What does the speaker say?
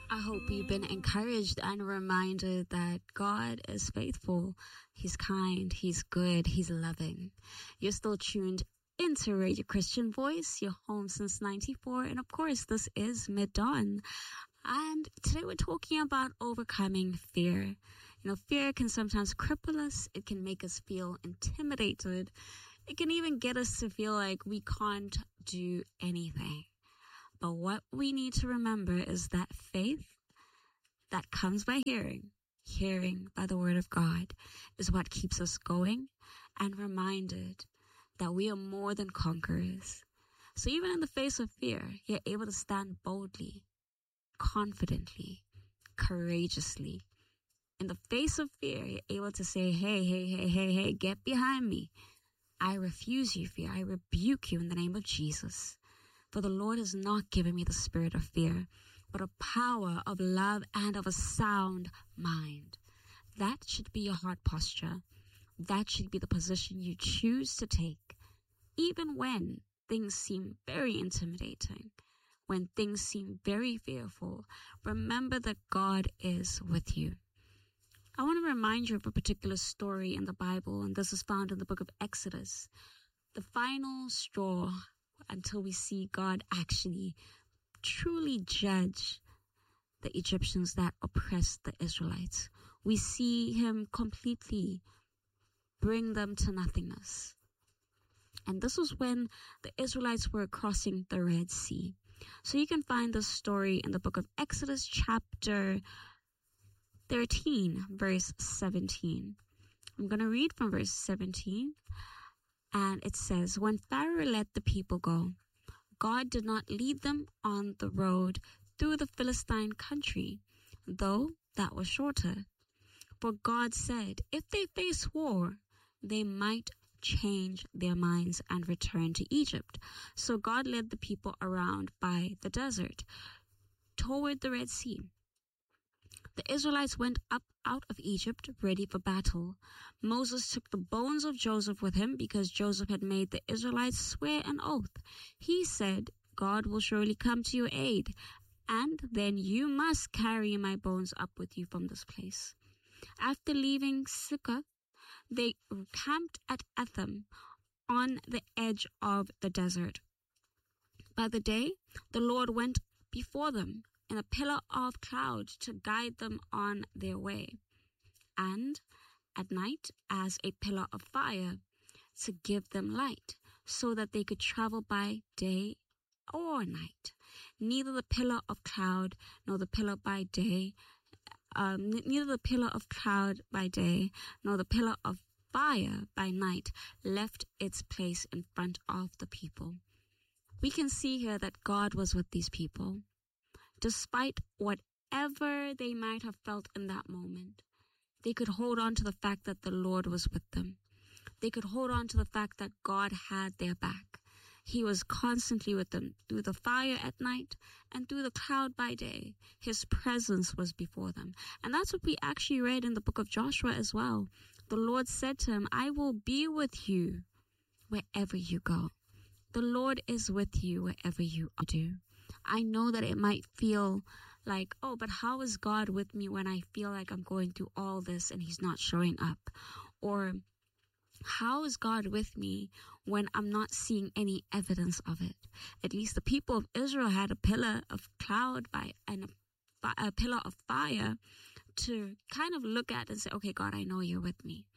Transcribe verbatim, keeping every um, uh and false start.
I hope you've been encouraged and reminded that God is faithful. He's kind, He's good, He's loving. You're still tuned into Radio Christian Voice, your home since ninety-four. And of course, this is Mid-Dawn. And today we're talking about overcoming fear. You know, fear can sometimes cripple us. It can make us feel intimidated. It can even get us to feel like we can't do anything. But what we need to remember is that faith that comes by hearing, hearing by the word of God, is what keeps us going and reminded that we are more than conquerors. So even in the face of fear, you're able to stand boldly, confidently, courageously. In the face of fear, you're able to say, hey, hey, hey, hey, hey, get behind me. I refuse you, fear. I rebuke you in the name of Jesus. For the Lord has not given me the spirit of fear, but a power of love and of a sound mind. That should be your heart posture. That should be the position you choose to take, even when things seem very intimidating, when things seem very fearful. Remember that God is with you. I want to remind you of a particular story in the Bible, and this is found in the book of Exodus. The final straw until we see God actually truly judge the Egyptians that oppressed the Israelites. We see him completely bring them to nothingness. And this was when the Israelites were crossing the Red Sea. So you can find this story in the book of Exodus chapter thirteen, verse seventeen. I'm going to read from verse seventeen. And it says, when Pharaoh let the people go, God did not lead them on the road through the Philistine country, though that was shorter. For God said, if they face war, they might change their minds and return to Egypt. So God led the people around by the desert toward the Red Sea. The Israelites went up out of Egypt ready for battle. Moses took the bones of Joseph with him because Joseph had made the Israelites swear an oath. He said, God will surely come to your aid, and then you must carry my bones up with you from this place. After leaving Succoth, they camped at Etham on the edge of the desert. By the day, the Lord went before them in a pillar of cloud to guide them on their way, and at night as a pillar of fire to give them light, so that they could travel by day or night. Neither the pillar of cloud nor the pillar by day, um, neither the pillar of cloud by day nor the pillar of fire by night left its place in front of the people. We can see here that God was with these people. Despite whatever they might have felt in that moment, they could hold on to the fact that the Lord was with them. They could hold on to the fact that God had their back. He was constantly with them through the fire at night and through the cloud by day. His presence was before them. And that's what we actually read in the book of Joshua as well. The Lord said to him, I will be with you wherever you go. The Lord is with you wherever you do. I know that it might feel like, oh, but how is God with me when I feel like I'm going through all this and he's not showing up? Or how is God with me when I'm not seeing any evidence of it? At least the people of Israel had a pillar of cloud by and a, a pillar of fire to kind of look at and say, okay, God, I know you're with me.